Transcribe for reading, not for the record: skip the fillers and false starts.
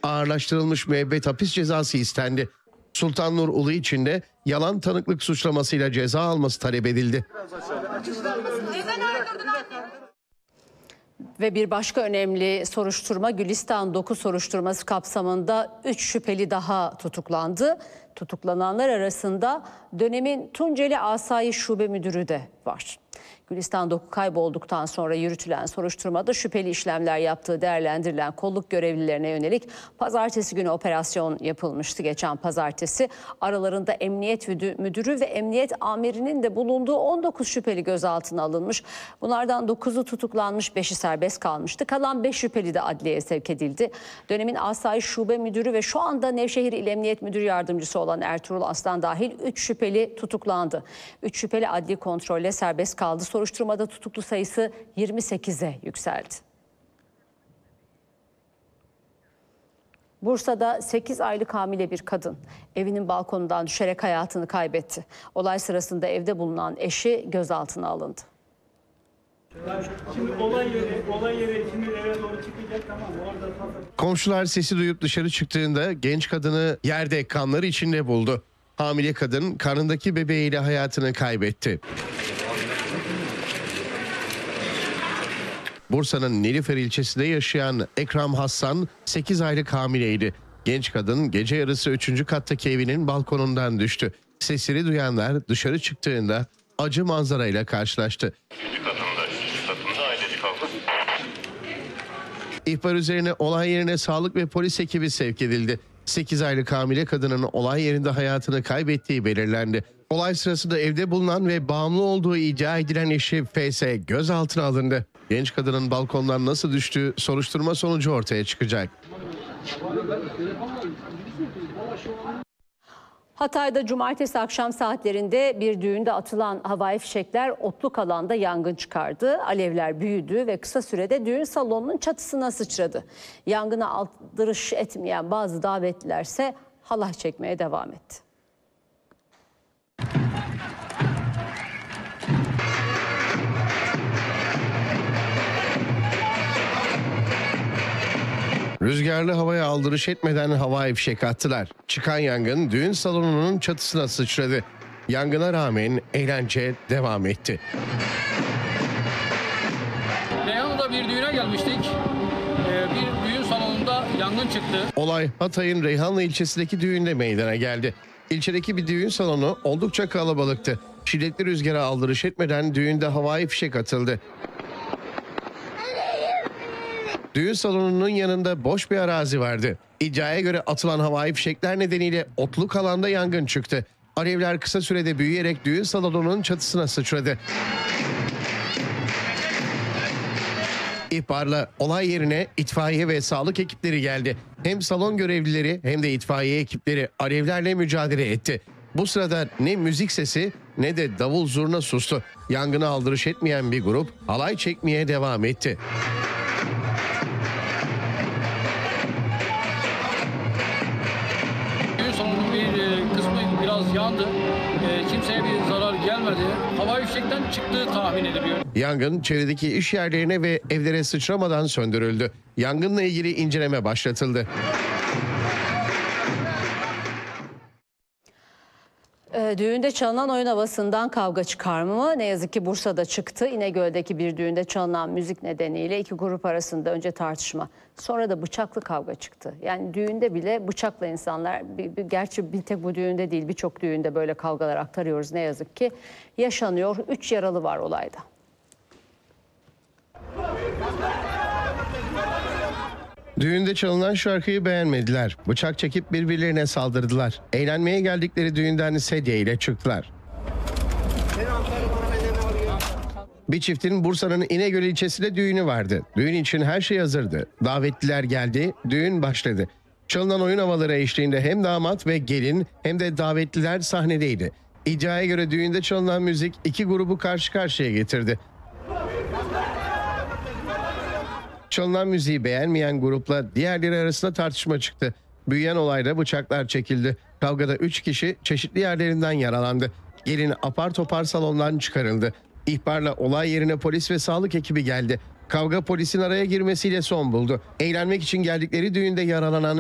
ağırlaştırılmış müebbet hapis cezası istendi. Sultan Nur Ulu için de yalan tanıklık suçlamasıyla ceza alması talep edildi. Ve bir başka önemli soruşturma, Gülistan 9 soruşturması kapsamında 3 şüpheli daha tutuklandı. Tutuklananlar arasında dönemin Tunceli Asayiş Şube Müdürü de var. Gülistan 9 kaybolduktan sonra yürütülen soruşturmada şüpheli işlemler yaptığı değerlendirilen kolluk görevlilerine yönelik pazartesi günü operasyon yapılmıştı. Geçen pazartesi aralarında emniyet müdürü ve emniyet amirinin de bulunduğu 19 şüpheli gözaltına alınmış. Bunlardan 9'u tutuklanmış, 5'i serbest kalmıştı. Kalan 5 şüpheli de adliyeye sevk edildi. Dönemin Asayiş Şube Müdürü ve şu anda Nevşehir İl Emniyet Müdürü Yardımcısı olan Ertuğrul Aslan dahil 3 şüpheli tutuklandı. 3 şüpheli adli kontrolle serbest kaldı. Soruşturmada tutuklu sayısı 28'e yükseldi. Bursa'da 8 aylık hamile bir kadın evinin balkonundan düşerek hayatını kaybetti. Olay sırasında evde bulunan eşi gözaltına alındı. Şimdi olay yeri şimdi eve doğru çıkacak, tamam orada. Komşular sesi duyup dışarı çıktığında genç kadını yerde kanlar içinde buldu. Hamile kadın karnındaki bebeğiyle hayatını kaybetti. Bursa'nın Nilüfer ilçesinde yaşayan Ekrem Hassan 8 aylık hamileydi. Genç kadın gece yarısı 3. kattaki evinin balkonundan düştü. Sesleri duyanlar dışarı çıktığında acı manzarayla karşılaştı. İhbar üzerine olay yerine sağlık ve polis ekibi sevk edildi. 8 aylık hamile kadının olay yerinde hayatını kaybettiği belirlendi. Olay sırasında evde bulunan ve bağımlı olduğu iddia edilen eşi FS gözaltına alındı. Genç kadının balkondan nasıl düştüğü soruşturma sonucu ortaya çıkacak. Hatay'da cumartesi akşam saatlerinde bir düğünde atılan havai fişekler otluk alanda yangın çıkardı. Alevler büyüdü ve kısa sürede düğün salonunun çatısına sıçradı. Yangına aldırış etmeyen bazı davetlilerse halay çekmeye devam etti. Rüzgarlı havaya aldırış etmeden havai fişek attılar. Çıkan yangın düğün salonunun çatısına sıçradı. Yangına rağmen eğlence devam etti. Reyhanlı'da bir düğüne gelmiştik. Bir düğün salonunda yangın çıktı. Olay Hatay'ın Reyhanlı ilçesindeki düğünde meydana geldi. İlçedeki bir düğün salonu oldukça kalabalıktı. Şiddetli rüzgara aldırış etmeden düğünde havai fişek atıldı. Düğün salonunun yanında boş bir arazi vardı. İddiaya göre atılan havai fişekler nedeniyle otluk alanda yangın çıktı. Alevler kısa sürede büyüyerek düğün salonunun çatısına sıçradı. İhbarla olay yerine itfaiye ve sağlık ekipleri geldi. Hem salon görevlileri hem de itfaiye ekipleri alevlerle mücadele etti. Bu sırada ne müzik sesi ne de davul zurna sustu. Yangına aldırış etmeyen bir grup halay çekmeye devam etti. Düğün salonunun bir kısmı biraz yandı. Kimseye bir zarar gelmedi. Havai fişekten çıktığı tahmin ediliyor. Yangın çevredeki iş yerlerine ve evlere sıçramadan söndürüldü. Yangınla ilgili inceleme başlatıldı. Düğünde çalınan oyun havasından kavga çıkar mı? Ne yazık ki Bursa'da çıktı. İnegöl'deki bir düğünde çalınan müzik nedeniyle iki grup arasında önce tartışma, sonra da bıçaklı kavga çıktı. Yani düğünde bile bıçakla insanlar, gerçi bir tek bu düğünde değil birçok düğünde böyle kavgalar aktarıyoruz ne yazık ki. Yaşanıyor. 3 yaralı var olayda. Düğünde çalınan şarkıyı beğenmediler. Bıçak çekip birbirlerine saldırdılar. Eğlenmeye geldikleri düğünden sedye ile çıktılar. Bir çiftin Bursa'nın İnegöl ilçesinde düğünü vardı. Düğün için her şey hazırdı. Davetliler geldi, düğün başladı. Çalınan oyun havaları eşliğinde hem damat ve gelin hem de davetliler sahnedeydi. İddiaya göre düğünde çalınan müzik iki grubu karşı karşıya getirdi. Çalınan müziği beğenmeyen grupla diğerleri arasında tartışma çıktı. Büyüyen olayda bıçaklar çekildi. Kavgada 3 kişi çeşitli yerlerinden yaralandı. Gelin apar topar salondan çıkarıldı. İhbarla olay yerine polis ve sağlık ekibi geldi. Kavga polisin araya girmesiyle son buldu. Eğlenmek için geldikleri düğünde yaralanan